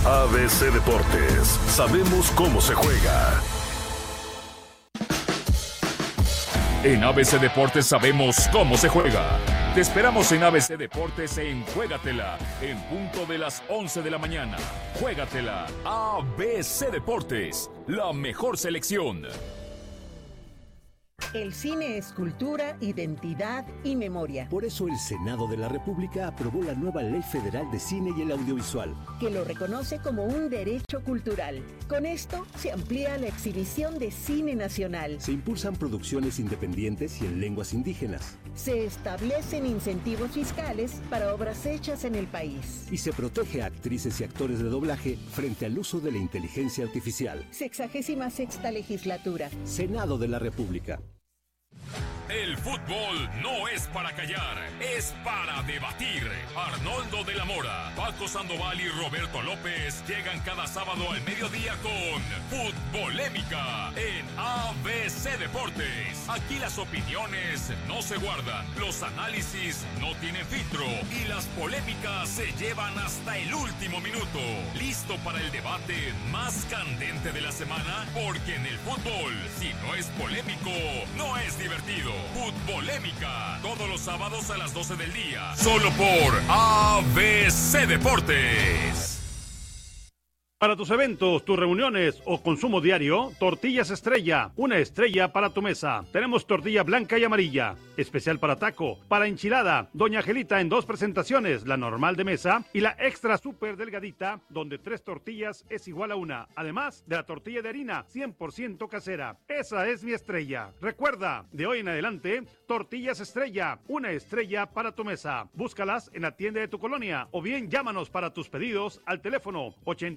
ABC Deportes, sabemos cómo se juega. En ABC Deportes sabemos cómo se juega. Te esperamos en ABC Deportes en Juégatela, en punto de las 11 de la mañana. Juégatela, ABC Deportes, la mejor selección. El cine es cultura, identidad y memoria. Por eso el Senado de la República aprobó la nueva Ley Federal de Cine y el Audiovisual, que lo reconoce como un derecho cultural. Con esto se amplía la exhibición de cine nacional. Se impulsan producciones independientes y en lenguas indígenas. Se establecen incentivos fiscales para obras hechas en el país. Y se protege a actrices y actores de doblaje frente al uso de la inteligencia artificial. 66ª legislatura. Senado de la República. El fútbol no es para callar, es para debatir. Arnoldo de la Mora, Paco Sandoval y Roberto López llegan cada sábado al mediodía con Futbolémica en ABC Deportes. Aquí las opiniones no se guardan, los análisis no tienen filtro y las polémicas se llevan hasta el último minuto. Listo para el debate más candente de la semana, porque en el fútbol, si no es polémico, no es divertido. Futbolémica, todos los sábados a las 12 del día, solo por ABC Deportes. Para tus eventos, tus reuniones o consumo diario, Tortillas Estrella, una estrella para tu mesa. Tenemos tortilla blanca y amarilla, especial para taco, para enchilada, Doña Angelita en 2 presentaciones, la normal de mesa y la extra súper delgadita, donde 3 tortillas es igual a 1, además de la tortilla de harina 100% casera. Esa es mi estrella. Recuerda, de hoy en adelante, Tortillas Estrella, una estrella para tu mesa. Búscalas en la tienda de tu colonia o bien llámanos para tus pedidos al teléfono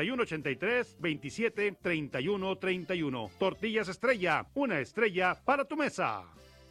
8183-27-3131. Tortillas Estrella, una estrella para tu mesa.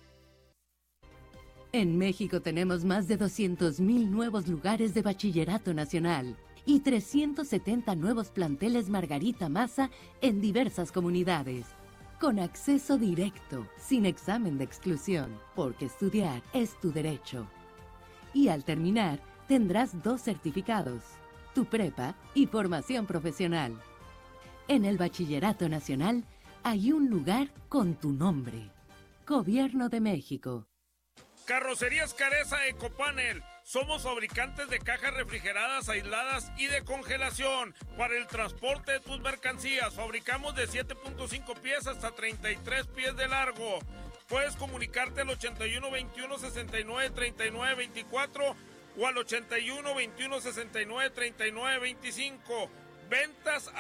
En México tenemos más de 200,000 nuevos lugares de bachillerato nacional y 370 nuevos planteles Margarita Maza en diversas comunidades. Con acceso directo, sin examen de exclusión, porque estudiar es tu derecho. Y al terminar, tendrás 2 certificados, tu prepa y formación profesional. En el Bachillerato Nacional hay un lugar con tu nombre. Gobierno de México. Carrocerías Careza Ecopanel. Somos fabricantes de cajas refrigeradas, aisladas y de congelación para el transporte de tus mercancías. Fabricamos de 7.5 pies hasta 33 pies de largo. Puedes comunicarte al 81 21 69 39 24 o al 81 21 69 39 25. Ventas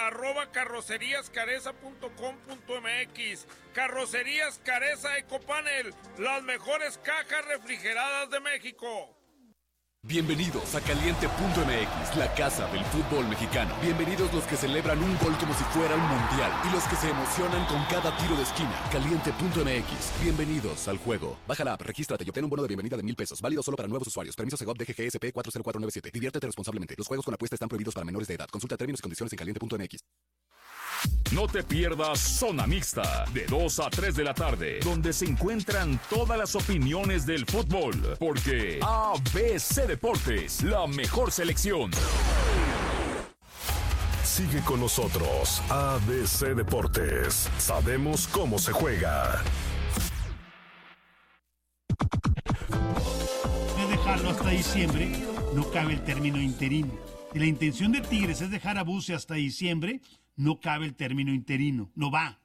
@carroceríascareza.com.mx. Carrocerías Careza Ecopanel, las mejores cajas refrigeradas de México. Bienvenidos a Caliente.mx, la casa del fútbol mexicano. Bienvenidos los que celebran un gol como si fuera un mundial y los que se emocionan con cada tiro de esquina. Caliente.mx, bienvenidos al juego. Baja la app, regístrate y obtén un bono de bienvenida de $1,000. Válido solo para nuevos usuarios. Permiso Segov DGGSP 40497. Diviértete responsablemente. Los juegos con apuesta están prohibidos para menores de edad. Consulta términos y condiciones en Caliente.mx. No te pierdas Zona Mixta, de 2 a 3 de la tarde, donde se encuentran todas las opiniones del fútbol, porque ABC Deportes, la mejor selección. Sigue con nosotros, ABC Deportes, sabemos cómo se juega. De dejarlo hasta diciembre, no cabe el término interino. Si la intención de Tigres es dejar a Buse hasta diciembre, no cabe el término interino. No va.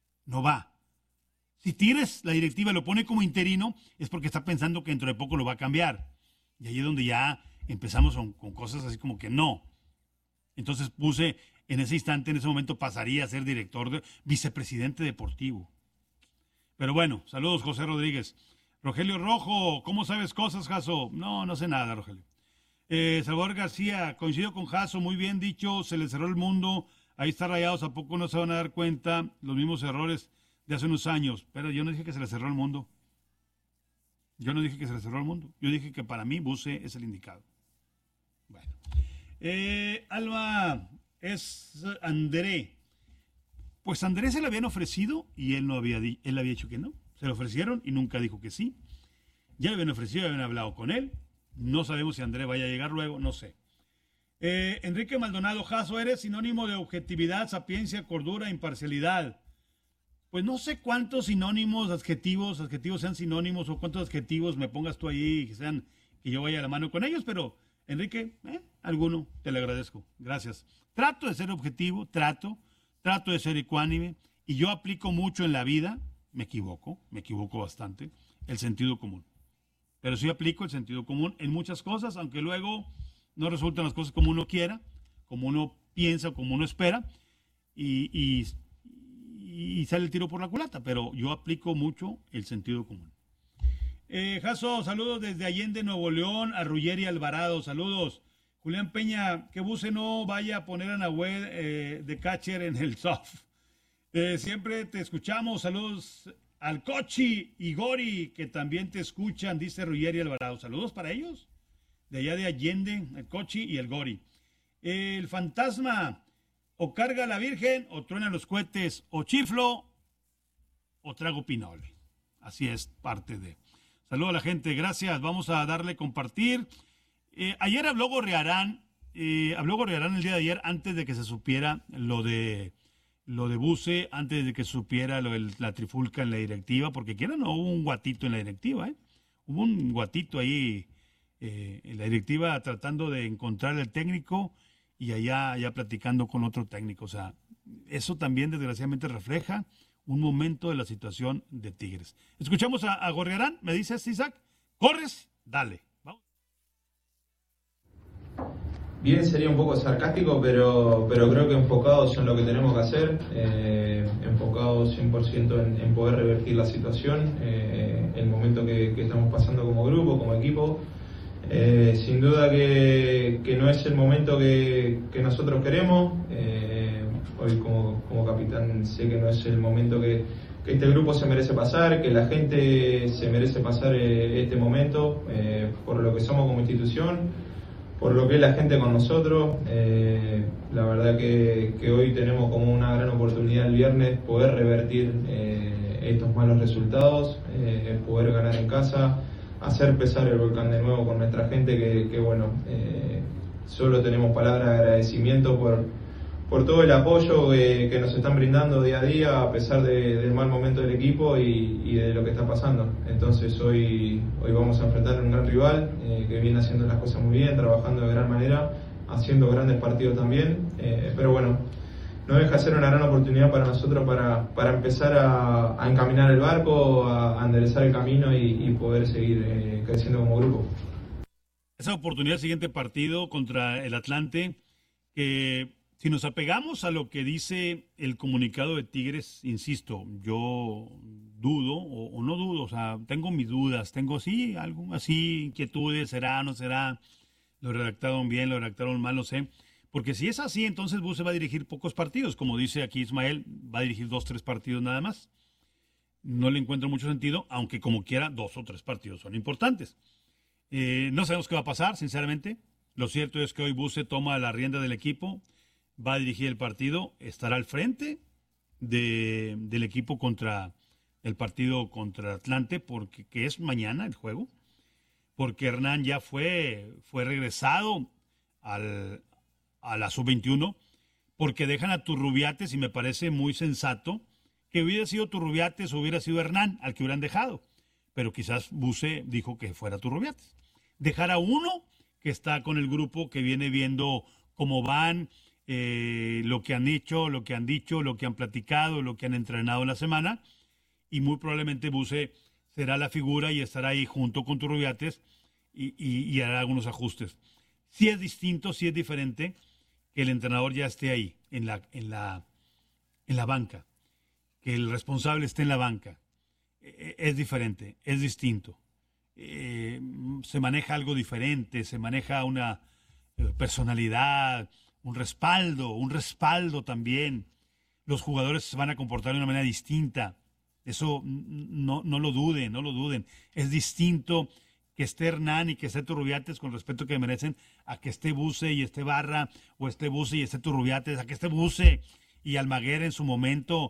Si Tigres, la directiva, lo pone como interino, es porque está pensando que dentro de poco lo va a cambiar. Y ahí es donde ya empezamos con cosas así como que no. Entonces Buse, en ese instante, en ese momento, pasaría a ser vicepresidente deportivo. Pero bueno, saludos, José Rodríguez. Rogelio Rojo, ¿cómo sabes cosas, Jaso? No sé nada, Rogelio. Salvador García, coincido con Jaso, muy bien dicho, se le cerró el mundo. Ahí está Rayados, ¿a poco no se van a dar cuenta los mismos errores de hace unos años? Pero yo no dije que se le cerró el mundo. Yo dije que para mí Buse es el indicado. Bueno. Alba, es André. Pues a André se le habían ofrecido y él había dicho que no. Se le ofrecieron y nunca dijo que sí. Ya le habían ofrecido, habían hablado con él. No sabemos si André vaya a llegar luego, no sé. Enrique Maldonado, Jaso, eres sinónimo de objetividad, sapiencia, cordura, imparcialidad. Pues no sé cuántos sinónimos, adjetivos sean sinónimos o cuántos adjetivos me pongas tú ahí que yo vaya a la mano con ellos, pero Enrique, alguno, te le agradezco. Gracias. Trato de ser objetivo, trato de ser ecuánime y yo aplico mucho en la vida, me equivoco bastante, el sentido común. Pero sí aplico el sentido común en muchas cosas, aunque luego no resultan las cosas como uno quiera, como uno piensa o como uno espera, y sale el tiro por la culata, pero yo aplico mucho el sentido común. Jaso, saludos desde Allende, Nuevo León, a Ruggeri Alvarado, saludos. Julián Peña, que Buse no vaya a poner a Nahuel de catcher en el soft. Siempre te escuchamos, saludos al Cochi y Gori, que también te escuchan, dice Ruggeri Alvarado. Saludos para ellos, de allá de Allende, el Cochi y el Gori. El Fantasma, o carga a la Virgen, o truena los cohetes, o chiflo, o trago pinole. Así es, parte de... Saludos a la gente, gracias, vamos a darle compartir. Ayer habló Gorriarán el día de ayer, antes de que se supiera lo de Buse, antes de que supiera lo de la trifulca en la directiva, porque quiera no hubo un guatito en la directiva, hubo un guatito ahí en la directiva tratando de encontrar el técnico y allá platicando con otro técnico. O sea, eso también desgraciadamente refleja un momento de la situación de Tigres. Escuchamos a Gorriarán, me dices, Isaac, ¿corres? Dale, vamos. Bien, sería un poco sarcástico, pero creo que enfocados en lo que tenemos que hacer, enfocados 100% en poder revertir la situación, el momento que estamos pasando como grupo, como equipo. Sin duda que no es el momento que nosotros queremos. Hoy como capitán sé que no es el momento que este grupo se merece pasar, que la gente se merece pasar este momento, por lo que somos como institución, por lo que es la gente con nosotros. La verdad que hoy tenemos como una gran oportunidad el viernes poder revertir estos malos resultados, poder ganar en casa, hacer pesar el volcán de nuevo con nuestra gente, que bueno, solo tenemos palabras de agradecimiento por todo el apoyo que nos están brindando día a día, a pesar del mal momento del equipo y de lo que está pasando. Entonces hoy vamos a enfrentar a un gran rival que viene haciendo las cosas muy bien, trabajando de gran manera, haciendo grandes partidos también, pero bueno, no deja de ser una gran oportunidad para nosotros para empezar a encaminar el barco, a enderezar el camino y poder seguir creciendo como grupo. Esa oportunidad, siguiente partido contra el Atlante, que si nos apegamos a lo que dice el comunicado de Tigres, insisto, yo dudo o no dudo, o sea, tengo mis dudas, tengo sí, algo así, inquietudes, será, no será, lo redactaron bien, lo redactaron mal, no sé. Porque si es así, entonces Buse va a dirigir pocos partidos. Como dice aquí Ismael, va a dirigir 2 o 3 partidos nada más. No le encuentro mucho sentido, aunque como quiera 2 o 3 partidos son importantes. No sabemos qué va a pasar, sinceramente. Lo cierto es que hoy Buse toma la rienda del equipo, va a dirigir el partido, estará al frente del equipo contra el partido contra Atlante, porque que es mañana el juego, porque Hernán ya fue regresado a la sub-21, porque dejan a Turrubiates, y me parece muy sensato que hubiera sido Turrubiates o hubiera sido Hernán al que hubieran dejado, pero quizás Buse dijo que fuera Turrubiates. Dejar a uno que está con el grupo, que viene viendo cómo van, lo que han hecho, lo que han dicho, lo que han platicado, lo que han entrenado en la semana, y muy probablemente Buse será la figura y estará ahí junto con Turrubiates y hará algunos ajustes. Sí es distinto, sí es diferente que el entrenador ya esté ahí, en la banca, que el responsable esté en la banca. Es diferente, es distinto. Se maneja algo diferente, se maneja una personalidad, un respaldo también. Los jugadores se van a comportar de una manera distinta. Eso no lo duden. Es distinto que esté Hernán y que esté Turrubiates, con el respeto que merecen, a que esté Buse y esté Barra, o esté Buse y esté Turrubiates, a que esté Buse y Almaguer en su momento,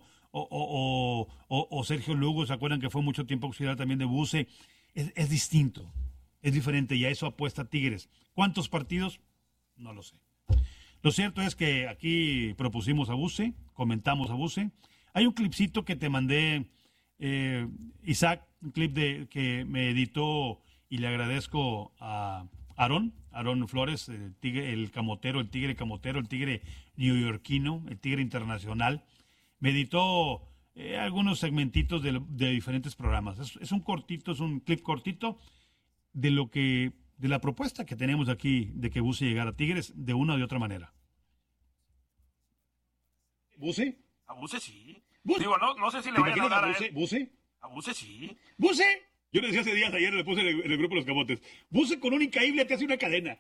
o Sergio Lugo, ¿se acuerdan que fue mucho tiempo auxiliar también de Buse? Es distinto, es diferente, y a eso apuesta Tigres. ¿Cuántos partidos? No lo sé. Lo cierto es que aquí propusimos a Buse, comentamos a Buse. Hay un clipcito que te mandé, Isaac, un clip que me editó y le agradezco a Aarón Flores, el tigre camotero, el tigre neoyorquino, el tigre internacional. Me editó algunos segmentitos de diferentes programas. Es un clip cortito de la propuesta que tenemos aquí de que Buse llegara a Tigres de una o de otra manera. ¿Buse? A Buse sí. Buse. Digo, no sé si le vayan a dar a él. ¿Buse? A Buse sí. ¿Buse? Yo le decía hace días, ayer le puse en el grupo Los Camotes. Buse con un incaíble te hace una cadena.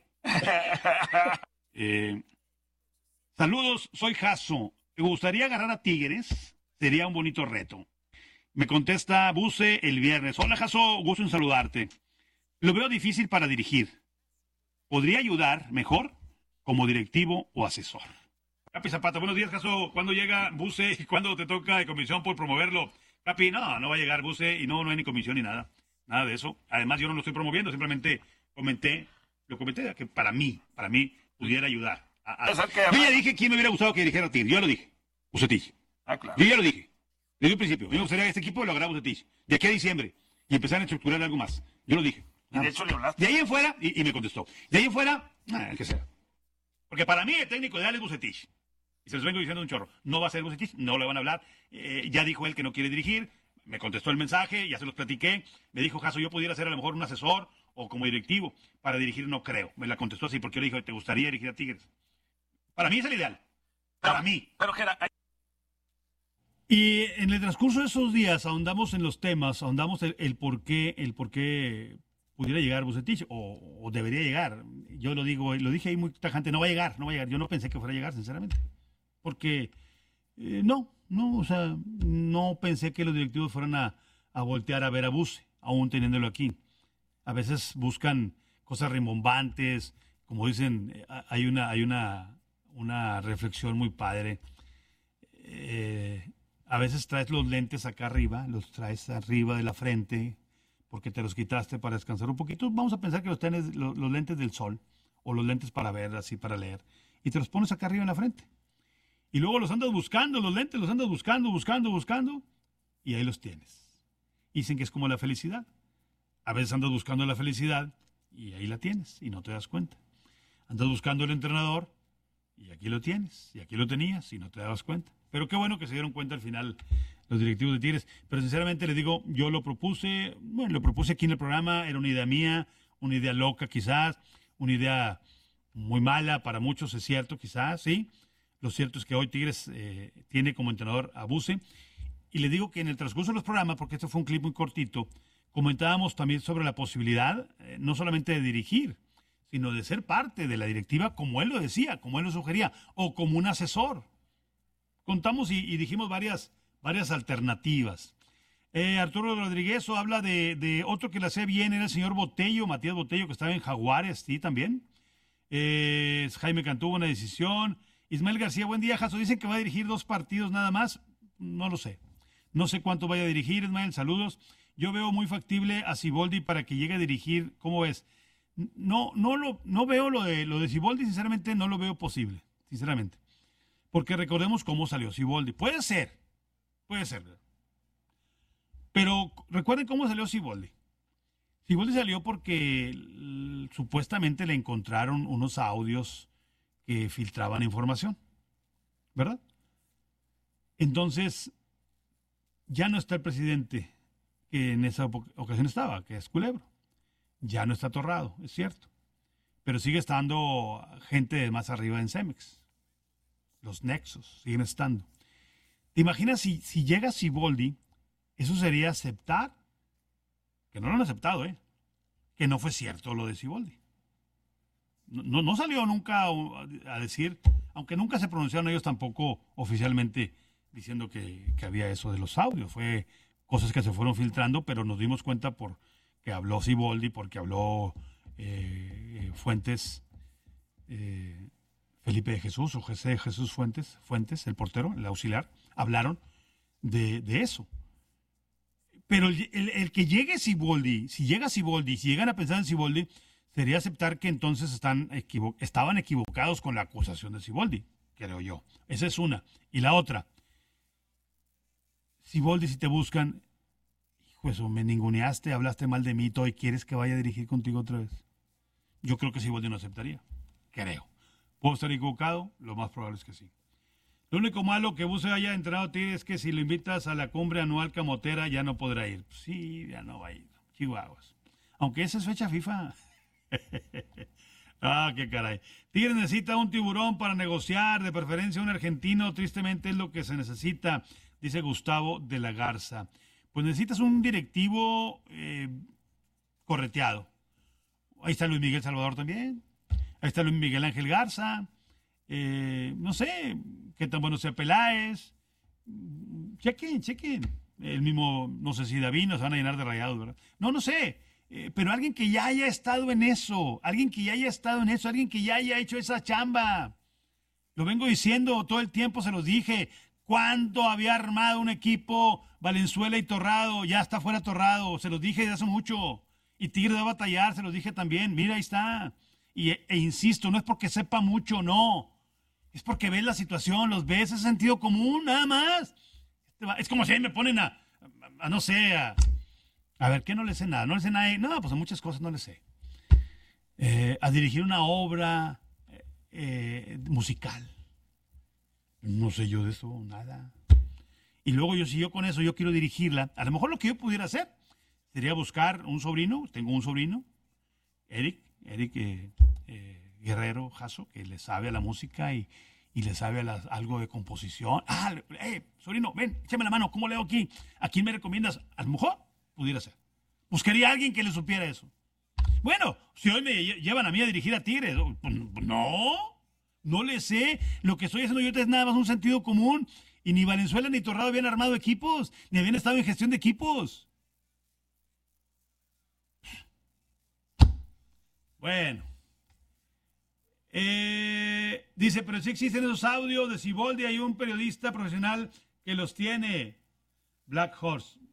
Saludos, soy Jaso. ¿Te gustaría agarrar a Tigres? Sería un bonito reto. Me contesta Buse el viernes. Hola, Jaso, gusto en saludarte. Lo veo difícil para dirigir. Podría ayudar mejor como directivo o asesor. Capi Zapata, buenos días, Jaso. ¿Cuándo llega Buse y cuándo te toca de comisión por promoverlo? Capi, no va a llegar Buse y no hay ni comisión ni nada. Nada de eso. Además, yo no lo estoy promoviendo, simplemente comenté que para mí pudiera ayudar. Yo ya dije quién me hubiera gustado que dirigiera a Tigres. Yo ya lo dije. Bucetich. Claro. Yo ya lo dije. Desde un principio. A mí me gustaría que este equipo lo agarrara Bucetich. De aquí a diciembre. Y empezar a estructurar algo más. Yo lo dije. Y de hecho le hablaste. De ahí en fuera, y me contestó. De ahí en fuera, el que sea. Porque para mí el técnico ideal es Bucetich. Y se los vengo diciendo un chorro. No va a ser Bucetich, no le van a hablar. Ya dijo él que no quiere dirigir. Me contestó el mensaje, ya se los platiqué. Me dijo, Jaso, yo pudiera ser a lo mejor un asesor o como directivo. Para dirigir no creo. Me la contestó así porque yo le dije, ¿te gustaría dirigir a Tigres? Para mí es el ideal. Para mí. Pero Gera, y en el transcurso de esos días ahondamos en los temas, ahondamos el por qué pudiera llegar Bucetich o debería llegar. Yo lo dije ahí muy tajante, no va a llegar. Yo no pensé que fuera a llegar, sinceramente. Porque no, pensé que los directivos fueran a voltear a ver a Buse, aún teniéndolo aquí. A veces buscan cosas rimbombantes, como dicen, hay una reflexión muy padre. A veces traes los lentes acá arriba, los traes arriba de la frente, porque te los quitaste para descansar un poquito. Vamos a pensar que los lentes del sol, o los lentes para ver, así para leer, y te los pones acá arriba en la frente. Y luego los andas buscando, los lentes los andas buscando, y ahí los tienes. Dicen que es como la felicidad. A veces andas buscando la felicidad, y ahí la tienes, y no te das cuenta. Andas buscando el entrenador, y aquí lo tienes, y aquí lo tenías, y no te dabas cuenta. Pero qué bueno que se dieron cuenta al final los directivos de Tigres. Pero sinceramente les digo, yo lo propuse aquí en el programa, era una idea mía, una idea loca quizás, una idea muy mala para muchos, es cierto, quizás, sí. Lo cierto es que hoy Tigres tiene como entrenador a Buse. Y les digo que en el transcurso de los programas, porque este fue un clip muy cortito, comentábamos también sobre la posibilidad, no solamente de dirigir, sino de ser parte de la directiva, como él lo decía, como él lo sugería, o como un asesor. Contamos y dijimos varias alternativas. Arturo Rodríguez habla de otro que le hacía bien, era el señor Botello, Matías Botello, que estaba en Jaguares, sí, también. Jaime Cantú, buena decisión. Ismael García, buen día, Jaso. Dicen que va a dirigir 2 partidos nada más. No lo sé. No sé cuánto vaya a dirigir, Ismael. Saludos. Yo veo muy factible a Siboldi para que llegue a dirigir. ¿Cómo ves? No veo lo de Siboldi, sinceramente no lo veo posible, sinceramente. Porque recordemos cómo salió Siboldi. Puede ser. Pero recuerden cómo salió Siboldi. Siboldi salió porque supuestamente le encontraron unos audios que filtraban información, ¿verdad? Entonces, ya no está el presidente que en esa ocasión estaba, que es Culebro. Ya no está Torrado, es cierto. Pero sigue estando gente más arriba en Cemex. Los nexos siguen estando. ¿Te imaginas si llega Siboldi? Eso sería aceptar, que no lo han aceptado, que no fue cierto lo de Siboldi. No salió nunca a decir, aunque nunca se pronunciaron ellos tampoco oficialmente diciendo que había eso de los audios. Fue cosas que se fueron filtrando, pero nos dimos cuenta porque habló Siboldi, porque habló Fuentes, Felipe de Jesús o José de Jesús Fuentes, el portero, el auxiliar, hablaron de eso. Pero el que llegue Siboldi, si llegan a pensar en Siboldi, sería aceptar que entonces estaban equivocados con la acusación de Siboldi, creo yo. Esa es una. Y la otra, Siboldi, si te buscan, hijo, eso, me ninguneaste, hablaste mal de mí, todo, y quieres que vaya a dirigir contigo otra vez. Yo creo que Siboldi no aceptaría. Creo. ¿Puedo estar equivocado? Lo más probable es que sí. Lo único malo que Buse haya entrenado a ti es que si lo invitas a la cumbre anual camotera ya no podrá ir. Sí, ya no va a ir. Chihuahuas. Aunque esa es fecha FIFA. Qué caray. Tigres necesita un tiburón para negociar, de preferencia un argentino. Tristemente es lo que se necesita, dice Gustavo de la Garza. Pues necesitas un directivo correteado. Ahí está Luis Miguel Salvador también. Ahí está Luis Miguel Ángel Garza. No sé qué tan bueno sea Peláez. Chequen. El mismo, no sé si David nos van a llenar de rayados, ¿verdad? No sé. Pero alguien que ya haya estado en eso. Alguien que ya haya hecho esa chamba. Lo vengo diciendo todo el tiempo, se los dije. ¿Cuándo había armado un equipo Valenzuela y Torrado? Ya está fuera Torrado. Se los dije desde hace mucho. Y Tigre va a batallar, se los dije también. Mira, ahí está. E insisto, no es porque sepa mucho, no. Es porque ves la situación, los ves, es sentido común, nada más. Es como si ahí me ponen a no sé, a ver, ¿qué no le sé nada? No le sé nada. No, pues a muchas cosas no le sé. A dirigir una obra musical. No sé yo de eso, nada. Y luego si yo con eso yo quiero dirigirla, a lo mejor lo que yo pudiera hacer sería buscar un sobrino. Tengo un sobrino, Eric Guerrero Jasso, que le sabe a la música y le sabe algo de composición. Sobrino, ven, échame la mano, ¿cómo leo aquí? ¿A quién me recomiendas? A lo mejor pudiera ser. Buscaría a alguien que le supiera eso. Bueno, si hoy me llevan a mí a dirigir a Tigres, pues no le sé. Lo que estoy haciendo yo es nada más un sentido común. Y ni Valenzuela ni Torrado habían armado equipos, ni habían estado en gestión de equipos. Bueno. Dice, pero sí existen esos audios de Siboldi, hay un periodista profesional que los tiene. Black Horse.